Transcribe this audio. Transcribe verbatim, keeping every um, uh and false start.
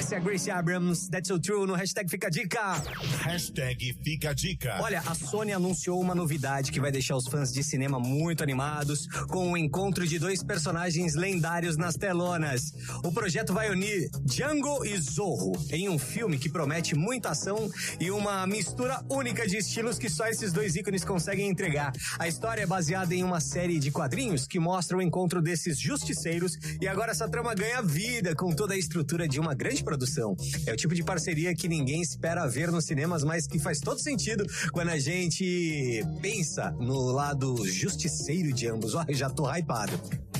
Essa é a Gracie Abrams, That's So True, no hashtag Fica a Dica. Hashtag Fica a Dica. Olha, a Sony anunciou uma novidade que vai deixar os fãs de cinema muito animados, com o encontro de dois personagens lendários nas telonas. O projeto vai unir Django e Zorro em um filme que promete muita ação e uma mistura única de estilos que só esses dois ícones conseguem entregar. A história é baseada em uma série de quadrinhos que mostra o encontro desses justiceiros e agora essa trama ganha vida com toda a estrutura de uma grande produção. É o tipo de parceria que ninguém espera ver nos cinemas, mas que faz todo sentido quando a gente pensa no lado justiceiro de ambos. Ó, eu já tô hypado.